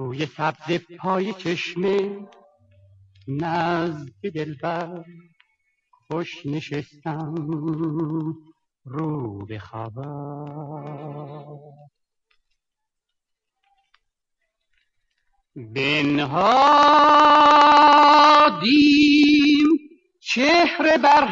روی سبز پای چشمه نزد دلبر خوش نشستم رو به خبر. بنهادیم چهره بر